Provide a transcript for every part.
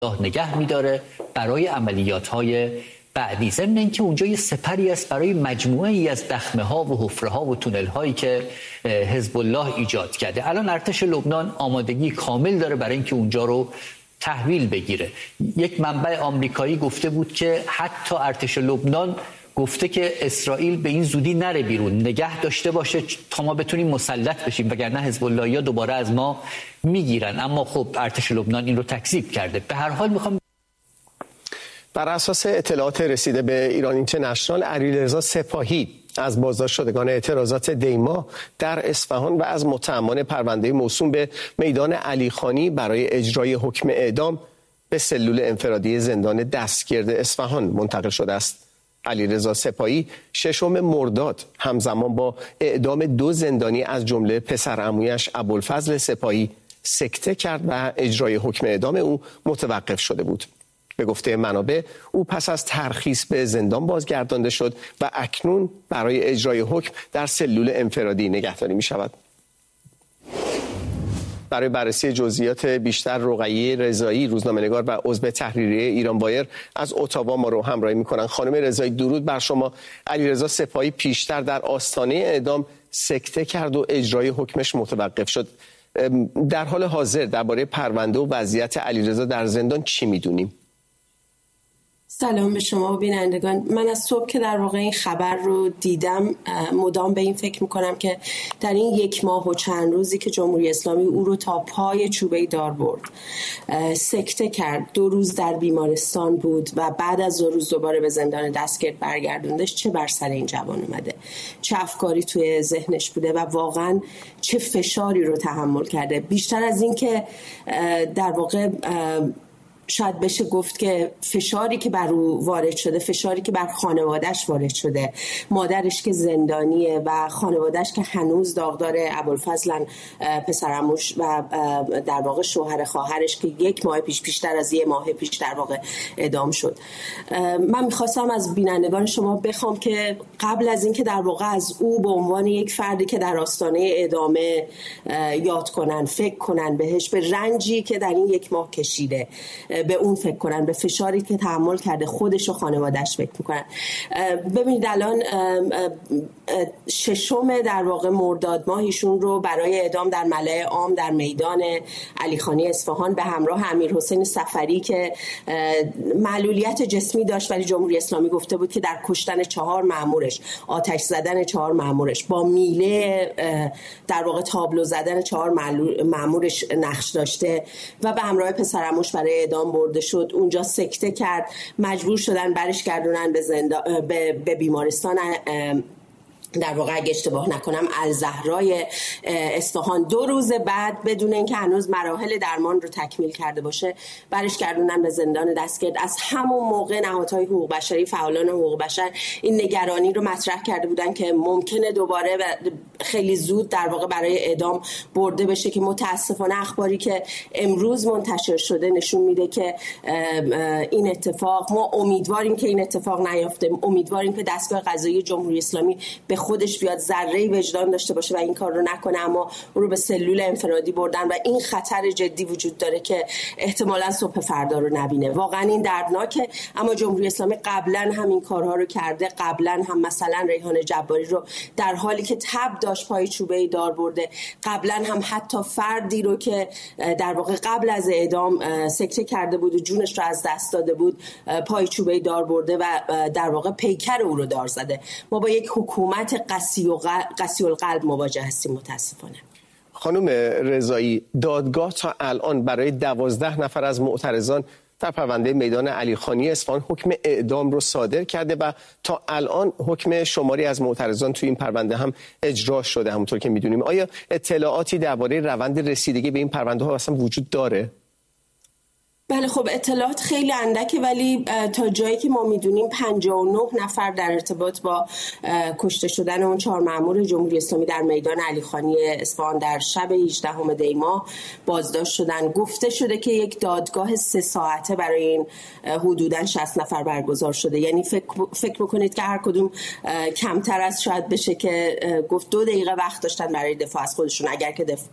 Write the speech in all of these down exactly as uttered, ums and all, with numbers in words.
نگه می‌داره برای عملیات‌های بعدی. ضمن اینکه اونجا یه سپری است برای مجموعه ای از دخمه‌ها و حفره‌ها و تونل‌هایی که حزب الله ایجاد کرده. الان ارتش لبنان آمادگی کامل داره برای اینکه اونجا رو تحویل بگیره. یک منبع آمریکایی گفته بود که حتی ارتش لبنان گفته که اسرائیل به این زودی نره بیرون، نگه داشته باشه تا ما بتونیم مسلط بشیم، وگرنه حزب اللهیا دوباره از ما میگیرن. اما خب ارتش لبنان این رو تکذیب کرده. به هر حال میخوام بر اساس اطلاعات رسیده به ایران اینترنشنال، علیرضا سپاهی از بازداشت شدگان اعتراضات دیما در اصفهان و از متهمان پرونده موسوم به میدان علیخانی برای اجرای حکم اعدام به سلول انفرادی زندان دستگرد اصفهان منتقل شده است. علیرضا سپاهی ششم مرداد همزمان با اعدام دو زندانی از جمله پسرعمویش ابوالفضل سپاهی سکته کرد و اجرای حکم اعدام او متوقف شده بود. به گفته منابع او پس از ترخیص به زندان بازگردانده شد و اکنون برای اجرای حکم در سلول انفرادی نگهداری می شود. برای بررسی جزئیات بیشتر رقیه رضایی، روزنامه‌نگار و عضو تحریریه ایران بایر از اتاوا ما رو همراهی می‌کنن. خانم رضایی، درود بر شما. علیرضا سپاهی پیشتر در آستانه اعدام سکته کرد و اجرای حکمش متوقف شد. در حال حاضر درباره پرونده و وضعیت علیرضا در زندان چی می‌دونیم؟ سلام به شما و بینندگان. من از صبح که در واقع این خبر رو دیدم مدام به این فکر میکنم که در این یک ماه و چند روزی که جمهوری اسلامی او رو تا پای چوبه دار برد، سکته کرد، دو روز در بیمارستان بود و بعد از دو روز دوباره به زندان دستگرد برگردوندش، چه بر سر این جوان اومده، چه افکاری توی ذهنش بوده و واقعا چه فشاری رو تحمل کرده. بیشتر از این که در واقع شاید بشه گفت که فشاری که بر او وارد شده، فشاری که بر خانواده‌اش وارد شده، مادرش که زندانیه و خانواده‌اش که هنوز داغدار ابوالفضلن، پسرعموش و در واقع شوهر خواهرش که یک ماه پیش بیشتر از یک ماه پیش در واقع اعدام شد. من میخواستم از بینندگان شما بخوام که قبل از این که در واقع از او به عنوان یک فردی که در آستانه ادامه یاد کنن، فکر کنن بهش، به رنجی که در این یک ماه کشیده، به اون فکر کنن، به فشاری که تحمل کرده، خودش و خانواده‌اش فکر میکنن. ببینید الان ششم در واقع مرداد ماه ایشون رو برای اعدام در ملأ عام در میدان علیخانی اصفهان به همراه امیرحسین صفری که معلولیت جسمی داشت ولی جمهوری اسلامی گفته بود که در کشتن چهار مأمورش، آتش زدن چهار مأمورش، با میله در واقع تابلو زدن چهار مأمورش نقش داشته و به همراه پسرعموش برای اعدام برده شد. اونجا سکته کرد، مجبور شدن برش گردونن به, زندا... به... به بیمارستان در واقع اگه اشتباه نکنم الزهرای اصفهان. دو روز بعد بدون اینکه هنوز مراحل درمان رو تکمیل کرده باشه برش گردونن به زندان دستگرد. از همون موقع نهادهای حقوق بشری، فعالان حقوق بشر این نگرانی رو مطرح کرده بودن که ممکنه دوباره و خیلی زود در واقع برای اعدام برده بشه که متاسفانه اخباری که امروز منتشر شده نشون میده که این اتفاق، ما امیدواریم که این اتفاق نیفته، امیدواریم که دستگاه قضایی جمهوری اسلامی به خودش بیاد، ذره‌ای وجدان داشته باشه و این کار رو نکنه، اما او رو به سلول انفرادی بردن و این خطر جدی وجود داره که احتمالاً صبح فردا رو نبینه. واقعا این دردناکه، اما جمهوری اسلامی قبلا هم این کارها رو کرده. قبلا هم مثلا ریحان جباری رو در حالی که تب داشت پای چوبه دار برده، قبلا هم حتی فردی رو که در واقع قبل از اعدام سکته کرده بود و جونش رو از دست داده بود پای چوبه دار برده و در واقع پیکر او رو دار زده. ما با یک حکومت قسی و قسی القلب مواجه هستیم متاسفانه. خانم رضایی، دادگاه تا الان برای دوازده نفر از معترضان در پرونده میدان علیخانی اصفهان حکم اعدام رو صادر کرده و تا الان حکم شماری از معترضان توی این پرونده هم اجرا شده همونطور که میدونیم. آیا اطلاعاتی درباره روند رسیدگی به این پرونده ها اصلا وجود داره؟ بله خب اطلاعات خیلی اندکه، ولی تا جایی که ما میدونیم پنجاه و نه نفر در ارتباط با کشته شدن اون چهار مأمور جمهوری اسلامی در میدان علیخانی اصفهان در شب هجدهم دی ماه بازداشت شدن. گفته شده که یک دادگاه سه ساعته برای این حدوداً شصت نفر برگزار شده. یعنی فکر فکر بکنید که هر کدوم کمتر از شاید بشه که گفت دو دقیقه وقت داشتن برای دفاع از خودشون، اگر که دفاع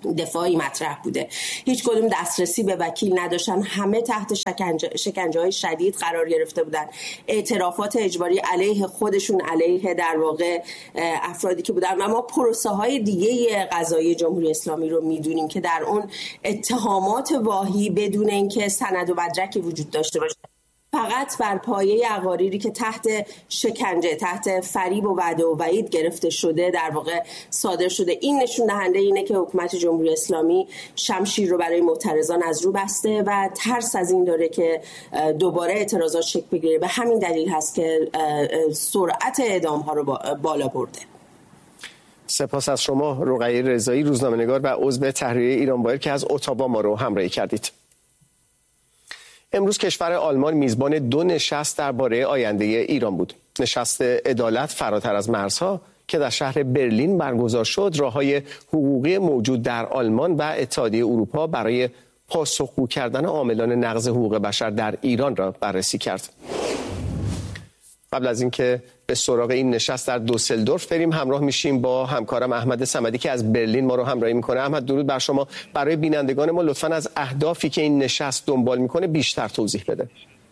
دفاعی مطرح بوده. هیچ کدوم دسترسی به وکیل نداشتن، همه تحت شکنجه شکنجه های شدید قرار گرفته بودن. اعترافات اجباری علیه خودشون، علیه در واقع افرادی که بودن. و ما پروسه های دیگه قضایی جمهوری اسلامی رو میدونیم که در اون اتهامات واهی بدون اینکه سند و مدرکی وجود داشته باشه، فقط بر پایه عقاریری که تحت شکنجه، تحت فریب و وعده و وعید گرفته شده در واقع صادر شده. این نشون دهنده اینه که حکومت جمهوری اسلامی شمشیر رو برای معترضان از رو بسته و ترس از این داره که دوباره اعتراضات شکل بگیره. به همین دلیل هست که سرعت اعدام ها رو بالا برده. سپاس از شما رقیه رضایی، روزنامه‌نگار و عضو تحریریه ایران بایر که از اتاوا ما رو همراهی کردید. امروز کشور آلمان میزبان دو نشست درباره آینده ایران بود. نشست عدالت فراتر از مرزها که در شهر برلین برگزار شد، راههای حقوقی موجود در آلمان و اتحادیه اروپا برای پاسخگو کردن عاملان نقض حقوق بشر در ایران را بررسی کرد. قبل از اینکه به سراغ این نشست در دوسلدورف بریم، همراه میشیم با همکارم احمد صمدی که از برلین ما رو همراهی میکنه. احمد درود بر شما. برای بینندگان ما لطفاً از اهدافی که این نشست دنبال میکنه بیشتر توضیح بده.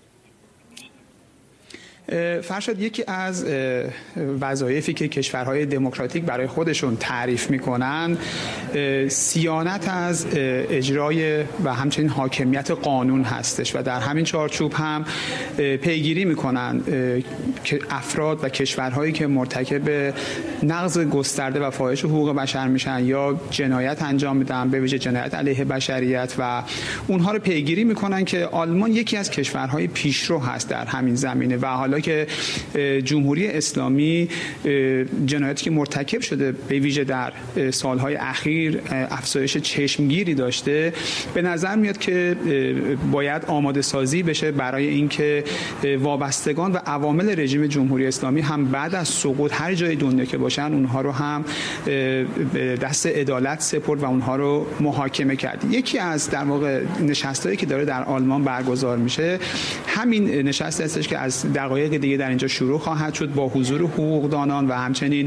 فرشاد، یکی از وظایفی که کشورهای دموکراتیک برای خودشون تعریف میکنن صیانت از اجرای و همچنین حاکمیت قانون هستش و در همین چارچوب هم پیگیری میکنن که افراد و کشورهایی که مرتکب نقض گسترده و فاحش حقوق بشر میشن یا جنایت انجام میدن، به ویژه جنایت علیه بشریت، و اونها رو پیگیری میکنن که آلمان یکی از کشورهای پیشرو هست در همین زمینه و حالا که جمهوری اسلامی جنایاتی که مرتکب شده به ویژه در سالهای اخیر افزایش چشمگیری داشته، به نظر میاد که باید آماده سازی بشه برای اینکه وابستگان و عوامل رژیم جمهوری اسلامی هم بعد از سقوط هر جای دنیا که باشن اونها رو هم دست عدالت سپرد و اونها رو محاکمه کرد. یکی از در واقع نشستایی که داره در آلمان برگزار میشه همین نشست هستش که از دقایق دیگه در اینجا شروع خواهد شد با حضور حقوقدانان و همچنین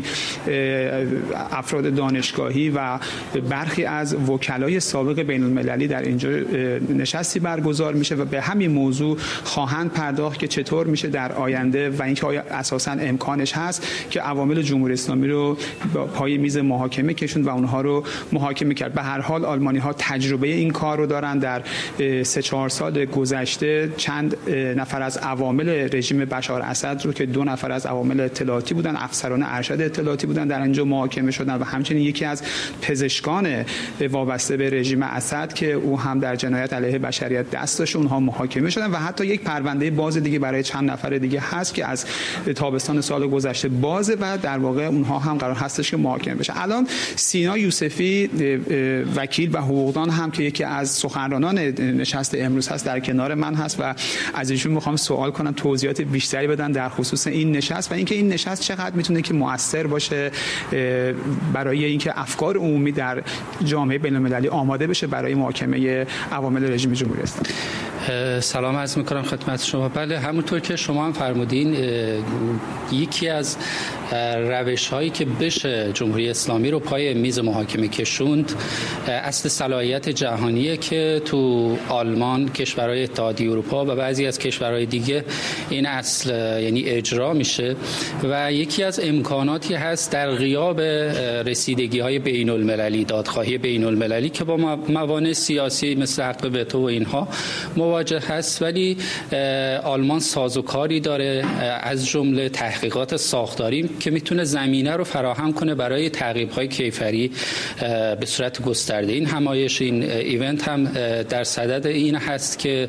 افراد دانشگاهی و برخی از وکلای سابق بین المللی در اینجا نشستی برگزار میشه و به همین موضوع خواهند پرداخت که چطور میشه در آینده و اینکه آیا اساساً امکانش هست که عوامل جمهوری اسلامی رو پای میز محاکمه کشوند و اونها رو محاکمه کرد. به هر حال آلمانی ها تجربه این کار رو دارن. در سه چهار سال گذشته چند نفر از عوامل رژیم بشار اسد رو که دو نفر از عوامل اطلاعاتی بودن، افسران ارشد اطلاعاتی بودن، در اینجا محاکمه شدن و همچنین یکی از پزشکان وابسته به رژیم اسد که او هم در جنایت علیه بشریت دست داشت، اونها محاکمه شدن و حتی یک پرونده باز دیگه برای چند نفر دیگه هست که از تابستان سال گذشته بازه و در واقع اونها هم قرار هستش که محاکمه بشن. الان سینا یوسفی وکیل و حقوقدان هم که یکی از سخنرانان نشست امروز هست در کنار من هست و از ایشون میخوام سوال کنم توضیحات بیشتری بدن در خصوص این نشست و اینکه این نشست چقدر میتونه که مؤثر باشه برای اینکه افکار عمومی در جامعه بین‌المللی آماده بشه برای محاکمه عوامل رژیم جمهوری اسلامی. سلام عرض میکنم خدمت شما. بله، همونطور که شما هم فرمودین یکی از روش هایی که بشه جمهوری اسلامی رو پای میز محاکمه کشوند اصل صلاحیت جهانیه که تو آلمان، کشورهای اتحادیه اروپا و بعضی از کشورهای دیگه این اصل یعنی اجرا میشه و یکی از امکاناتی هست در غیاب رسیدگی های بین المللی، دادخواهی بین المللی که با موانع سیاسی مثل حق وتو و اینها مواجه هست، ولی آلمان سازوکاری داره از جمله تحقیقات ساختاری که میتونه زمینه رو فراهم کنه برای تعقیب‌های کیفری به صورت گسترده. این همایش، این ایونت هم در صدد این هست که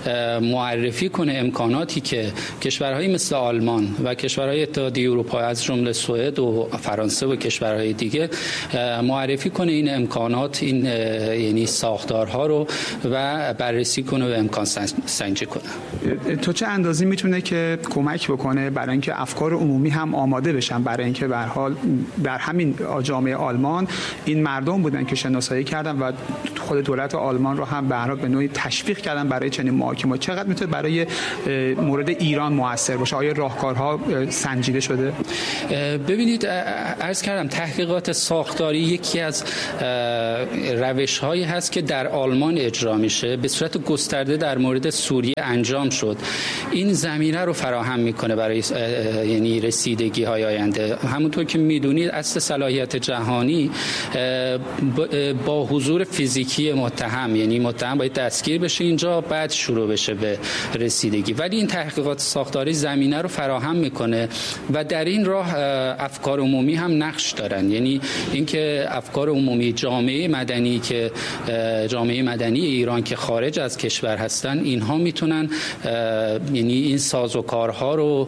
معرفی کنه امکاناتی که کشورهایی مثل آلمان و کشورهای اتحادیه اروپا از جمله سوئد و فرانسه و کشورهای دیگه معرفی کنه این امکانات، این یعنی ساختارها رو و بررسی کنه و امکان سنجی کنه. تو چه اندازی میتونه که کمک بکنه برای اینکه افکار عمومی هم آماده بشن، برای اینکه به هر حال در همین جامعه آلمان این مردم بودن که شناسایی کردن و خود دولت آلمان رو هم به هر حال به نوعی تشویق کردن برای چنین محاکمات. چقدر میتونه برای مورد ایران موثر باشه؟ آیا راهکارها سنجیده شده؟ ببینید، عرض کردم تحقیقات ساختاری یکی از روش‌هایی هست که در آلمان اجرا میشه، به صورت گسترده در مورد سوریه انجام شد. این زمینه رو فراهم میکنه برای یعنی رسیدگی های آینده. همونطور که میدونید اصل صلاحیت جهانی با حضور فیزیکی متهم، یعنی متهم باید دستگیر بشه اینجا بعد شروع بشه به رسیدگی، ولی این تحقیقات ساختاری زمینه رو فراهم میکنه و در این راه افکار عمومی هم نقش دارن. یعنی اینکه افکار عمومی، جامعه مدنی که جامعه مدنی ایران که خارج از کشور هستن، اینها میتونن یعنی این سازوکارها رو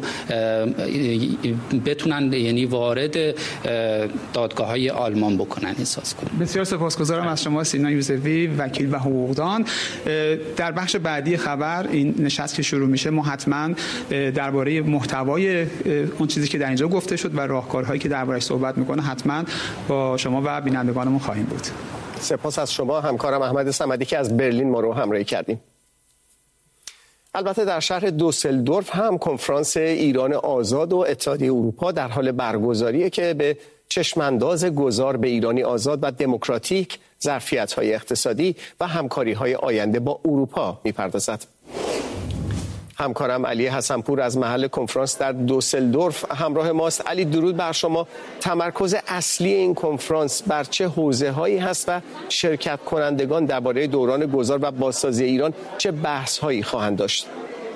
بتونن یعنی وارد دادگاه‌های آلمان بکنن، احساس کنن. بسیار سپاسگزارم از شما سینا یوسفی، وکیل و حقوقدان. در بخش بعدی خبر، این نشست که شروع میشه، ما حتما درباره محتوای اون چیزی که در اینجا گفته شد و راهکارهایی که درباره‌اش صحبت میکنه حتما با شما و بینندگانمون خواهیم بود. سپاس از شما همکارم احمد صمدی که از برلین ما رو همراهی کردیم. البته در شهر دوسلدورف هم کنفرانس ایران آزاد و اتحادیه اروپا در حال برگزاریه که به چشمانداز گذار به ایرانی آزاد و دموکراتیک، ظرفیت‌های اقتصادی و همکاری‌های آینده با اروپا می‌پردازد. همکارم علی حسنپور از محل کنفرانس در دوسلدورف همراه ماست. علی، درود بر شما. تمرکز اصلی این کنفرانس بر چه حوزه‌هایی هست و شرکت کنندگان درباره دوران گذار و بازسازی ایران چه بحث‌هایی خواهند داشت؟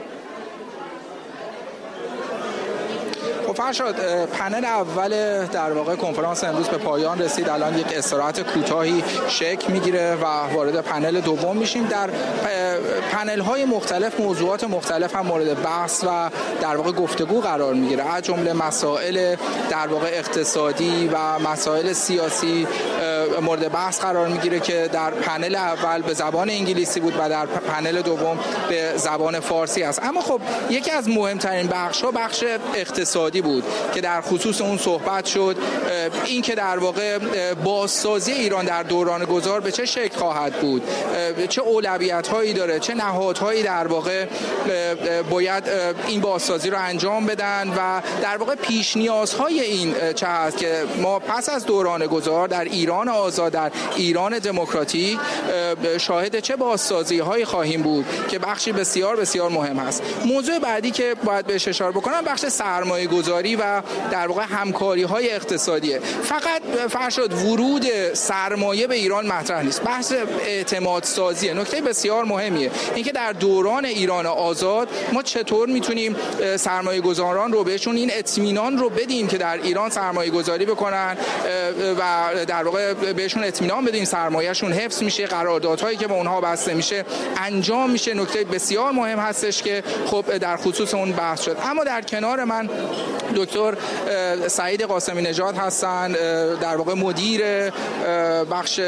فرشاد، پنل اول در واقع کنفرانس امروز به پایان رسید. الان یک استراحت کوتاهی شکل میگیره و وارد پنل دوم میشیم. در پنل های مختلف موضوعات مختلف هم مورد بحث و در واقع گفتگو قرار میگیره، از جمله مسائل در واقع اقتصادی و مسائل سیاسی مورد بحث قرار میگیره که در پنل اول به زبان انگلیسی بود و در پنل دوم به زبان فارسی است. اما خب یکی از مهمترین بخش ها بخش اقتصادی بود که در خصوص اون صحبت شد، این که در واقع بازسازی ایران در دوران گذار به چه شکل خواهد بود، چه اولویت هایی داره، چه نهادهایی در واقع باید این بازسازی رو انجام بدن و در واقع پیش نیازهای این چه هست که ما پس از دوران گذار در ایران آزاد، در ایران دموکراتیک شاهد چه بازسازی هایی خواهیم بود که بخشی بسیار بسیار مهم است. موضوع بعدی که باید بهش اشاره بکنم بخش سرمایه گذاری و در واقع همکاری های اقتصادیه. فقط فرشاد ورود سرمایه به ایران مطرح نیست، بحث اعتماد سازیه. نکته بسیار مهمیه اینکه در دوران ایران آزاد ما چطور میتونیم سرمایه گذاران رو بهشون این اطمینان رو بدیم که در ایران سرمایه گذاری بکنن و در واقع بهشون اطمینان بدیم سرمایهشون حفظ میشه، قراردادهایی که با اونها بسته میشه انجام میشه. نکته بسیار مهم هستش که خب در خصوص اون بحث شد. اما در کنار من دکتر سعید قاسمی نژاد هستن، در واقع مدیر بخش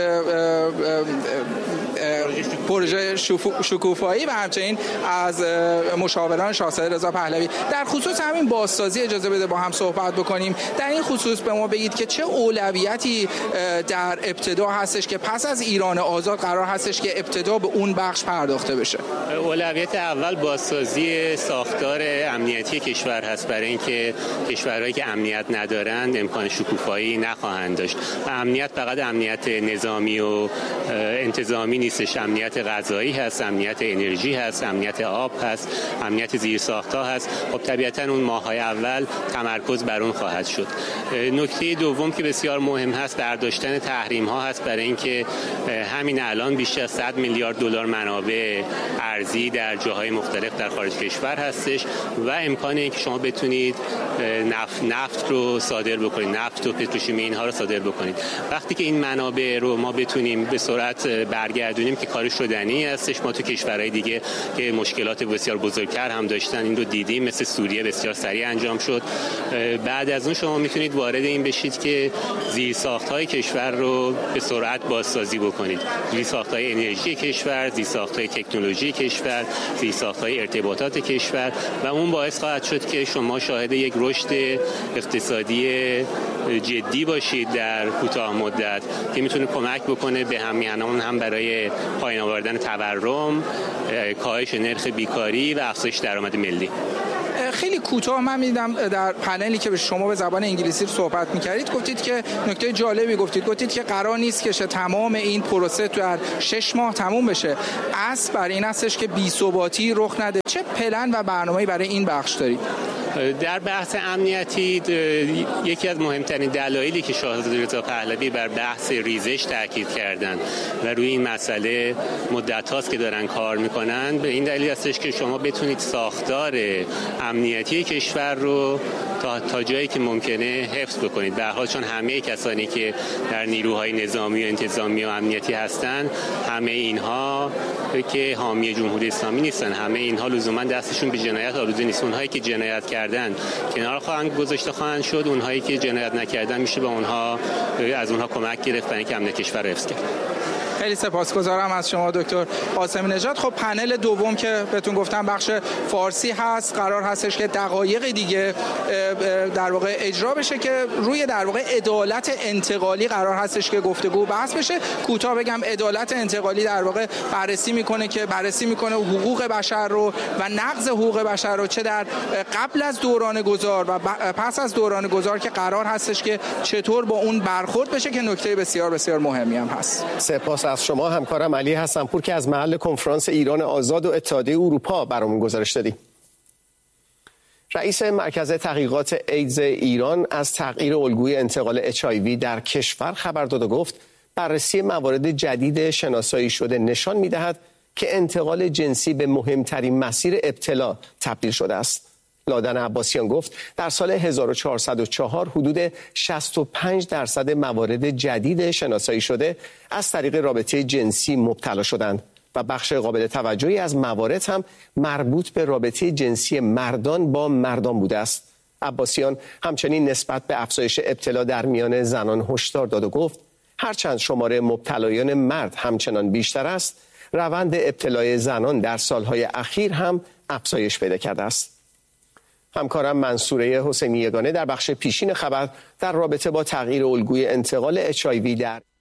پروژه شکوفایی و همچنین از مشاوران شاهزاده رضا پهلوی. در خصوص همین بازسازی اجازه بده با هم صحبت بکنیم. در این خصوص به ما بگید که چه اولویتی در ابتدا هستش که پس از ایران آزاد قرار هستش که ابتدا به اون بخش پرداخته بشه؟ اولویت اول بازسازی ساختار امنیتی کشور هست، برای اینکه کشورهایی که امنیت ندارند امکان شکوفایی نخواهند داشت. و امنیت فقط امنیت نظامی و انتظامی نیستش، امنیت غذایی هست، امنیت انرژی هست، امنیت آب هست، امنیت زیرساخت‌ها هست. خب طبیعتاً اون ماه‌های اول تمرکز بر اون خواهد شد. نکته دوم که بسیار مهم هست برداشتن تحریم‌ها هست، برای اینکه همین الان بیشتر از صد میلیارد دلار منابع ارزی در جاهای مختلف در خارج کشور هستش و امکان اینکه شما بتونید نفت نفت رو صادر بکنید، نفت و پتروشیمی اینها رو صادر بکنید. وقتی که این منابع رو ما بتونیم به سرعت برگردونیم میدونیم که کار شدنی هستش. ما تو کشورهای دیگه که مشکلات بسیار بزرگتر هم داشتن این رو دیدیم، مثل سوریه بسیار سریع انجام شد. بعد از اون شما میتونید وارد این بشید که زیرساخت‌های کشور رو به سرعت بازسازی بکنید. زیرساخت‌های انرژی کشور، زیرساخت‌های تکنولوژی کشور، زیرساخت‌های ارتباطات کشور و اون باعث خواهد شد که شما شاهد یک رشد اقتصادی جدی باشید در کوتاه مدت که میتونه کمک بکنه به همیهنان هم برای پایین آوردن تورم، کاهش نرخ بیکاری و افزایش درآمد ملی. خیلی کوتاه من میدم در پنلی که به شما به زبان انگلیسی صحبت میکردید گفتید که نکته جالبی گفتید گفتید که قرار نیست که تمام این پروسه تو در شش ماه تموم بشه. اصل بر این هستش که بی‌ثباتی رخ نده. چه پلن و برنامه‌ای برای این بخش دارید؟ در بحث امنیتی یکی از مهمترین دلایلی که شاهزاده رضا پهلوی بر بحث ریزش تاکید کردن و روی این مسئله مدت هاست که دارن کار میکنن به این دلیل هستش که شما بتونید ساختار امنیتی کشور رو تا, تا جایی که ممکنه حفظ بکنید. به هر حال چون همه کسانی که در نیروهای نظامی و انتظامی و امنیتی هستن همه اینها که حامی جمهوری اسلامی نیستن، همه اینها لزوما دستشون به جنایت آلوده نیست. اونهایی که جنایت کردن کنار خواهند گذاشته خواهند شد، اونهایی که جنایت نکردن میشه به اونها از اونها کمک گرفت برای اینکه امنیت کشور رو حفظ کرد. خیلی سپاسگزارم از شما دکتر قاسمی نژاد. خب پنل دوم که بهتون گفتم بخش فارسی هست، قرار هستش که دقایق دیگه در واقع اجرا بشه که روی در واقع عدالت انتقالی قرار هستش که گفتگو بحث بشه. کوتاه بگم عدالت انتقالی در واقع بررسی میکنه که بررسی میکنه حقوق بشر رو و نقض حقوق بشر رو، چه در قبل از دوران گذار و پس از دوران گذار که قرار هستش که چطور با اون برخورد بشه که نکته بسیار بسیار مهمی هم هست. سپاس از شما همکارم علی حسنپور که از محل کنفرانس ایران آزاد و اتحادیه اروپا برامون گزارش دادی. رئیس مرکز تحقیقات ایدز ایران از تغییر الگوی انتقال اچ آی وی در کشور خبر داد و گفت بررسی موارد جدید شناسایی شده نشان می‌دهد که انتقال جنسی به مهمترین مسیر ابتلا تبدیل شده است. لادن عباسیان گفت در سال هزار و چهارصد و چهار حدود شصت و پنج درصد موارد جدید شناسایی شده از طریق رابطه جنسی مبتلا شدند و بخش قابل توجهی از موارد هم مربوط به رابطه جنسی مردان با مردان بوده است. عباسیان همچنین نسبت به افزایش ابتلا در میان زنان هشدار داد و گفت هرچند شماره مبتلایان مرد همچنان بیشتر است، روند ابتلای زنان در سالهای اخیر هم افزایش پیدا کرده است. همکارم منصوره حسینی یگانه در بخش پیشین خبر در رابطه با تغییر الگوی انتقال اچ آی وی در